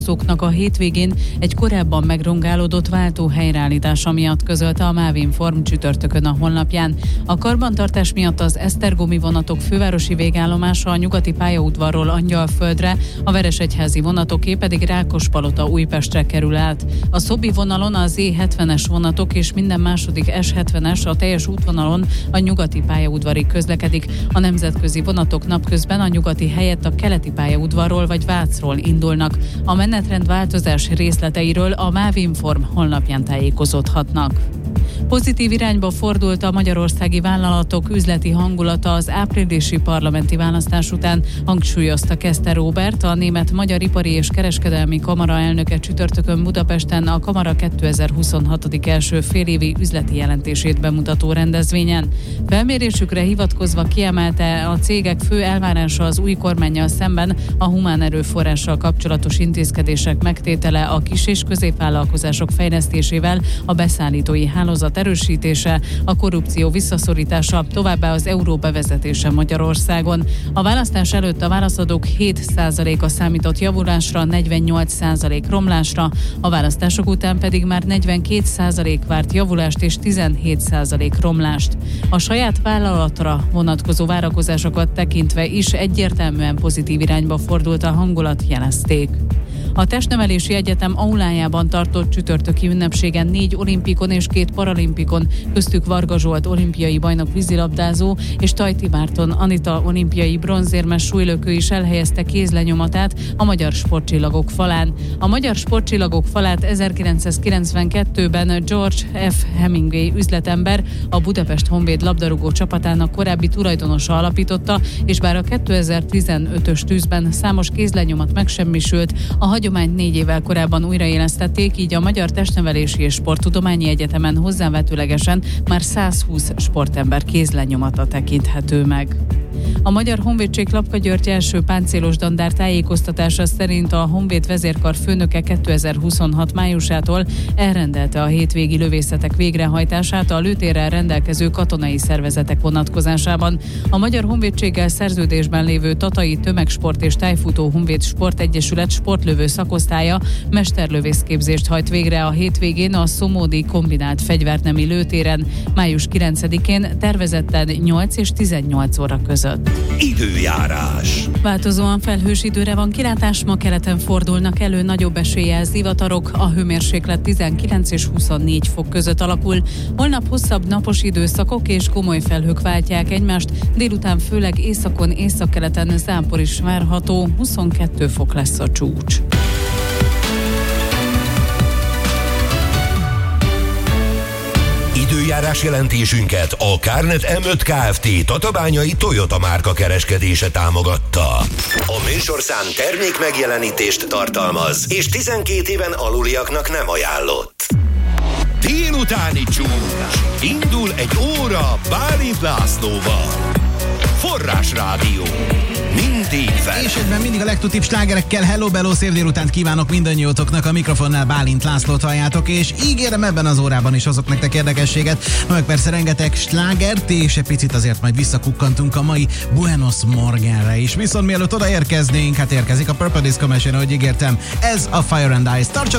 a hétvégén egy korábban megrongálódott váltó helyreállítása miatt, közölte a MÁV Inform csütörtökön a honlapján. A karbantartás miatt az esztergomi vonatok fővárosi végállomása a nyugati pályaudvarról Angyalföldre, a Veresegyházi vonatoké pedig Rákospalota Újpestre kerül át. A Szobi vonalon az E70-es vonatok és minden második S70-es a teljes útvonalon a nyugati pályaudvarig közlekedik. A nemzetközi vonatok napközben a nyugati helyett a keleti pályaudvarról vagy Vácról indulnak. A menetrend változás részleteiről a MÁV Inform honlapján tájékozódhatnak. Pozitív irányba fordult a magyarországi vállalatok üzleti hangulata az áprilisi parlamenti választás után, hangsúlyozta Keszter Róbert, a Német Magyar Ipari és Kereskedelmi Kamara elnöke csütörtökön Budapesten a Kamara 2026. első félévi üzleti jelentését bemutató rendezvényen. Felmérésükre hivatkozva kiemelte, a cégek fő elvárása az új kormánnyal szemben a humán erőforrással kapcsolatos intézkedések megtétele, a kis- és középvállalkozások fejlesztésével, a beszállítói hálózat erősítése, a korrupció visszaszorítása, továbbá az euró bevezetése Magyarországon. A választás előtt a válaszadók 7%-a számított javulásra, 48% romlásra, a választások után pedig már 42% várt javulást és 17% romlást. A saját vállalatra vonatkozó várakozásokat tekintve is egyértelműen pozitív irányba fordult a hangulat, jelezték. A Testnevelési Egyetem aulájában tartott csütörtöki ünnepségen 4 olimpikon és 2 paralimpikon, köztük Varga Zsolt olimpiai bajnok vízilabdázó és Tajti Márton Anita olimpiai bronzérmes súlylökő is elhelyezte kézlenyomatát a Magyar Sportcsillagok falán. A Magyar Sportcsillagok falát 1992-ben George F. Hemingway üzletember, a Budapest Honvéd labdarúgó csapatának korábbi tulajdonosa alapította, és bár a 2015-ös tűzben számos kézlenyomat megsemmisült, a hagyományt 4 évvel korábban újraélesztették, így a Magyar Testnevelési és Sporttudományi Egyetemen hozzávetőlegesen már 120 sportember kézlenyomata tekinthető meg. A Magyar Honvédség Klapka György első páncélos dandár tájékoztatása szerint a Honvéd vezérkar főnöke 2026 májusától elrendelte a hétvégi lövészetek végrehajtását a lőtérrel rendelkező katonai szervezetek vonatkozásában. A Magyar Honvédséggel szerződésben lévő Tatai Tömegsport és Tájfutó Honvéd Sportegyesület sportlövő szakosztálya mesterlövészképzést hajt végre a hétvégén a Szomódi kombinált fegyvernemi lőtéren, május 9-én tervezetten 8 és 18 óra között. Időjárás. Változóan felhős időre van kilátás, ma keleten fordulnak elő nagyobb eséllyel zivatarok, a hőmérséklet 19 és 24 fok között alakul. Holnap hosszabb napos időszakok és komoly felhők váltják egymást, délután főleg északon, északkeleten zápor is várható, 22 fok lesz a csúcs. Időjárás jelentésünket a Kárnet M5 Kft. Tatabányai Toyota márka kereskedése támogatta. A műsorszám termék megjelenítést tartalmaz, és 12 éven aluliaknak nem ajánlott. Délutáni csúcs. Indul egy óra Bálint Lászlóval. Forrásrádió. Mindig fel. És egyben mindig a legtutibb slágerekkel. Hello, bello, szép délutánt kívánok mindannyiótoknak. A mikrofonnál Bálint Lászlót halljátok, és ígérem, ebben az órában is hozok nektek érdekességet, meg persze rengeteg slágert, és egy picit azért majd visszakukkantunk a mai Buenos Morgenre is. Viszont mielőtt odaérkeznénk, hát érkezik a Purple Disco Machine, ahogy ígértem. Ez a Fire and Ice. Tartsatok